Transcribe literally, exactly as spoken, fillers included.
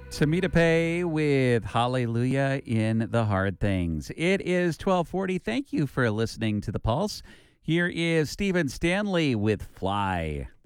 Tamita Pay with Hallelujah in the Hard Things. It is twelve forty. Thank you for listening to The Pulse. Here is Stephen Stanley with Fly.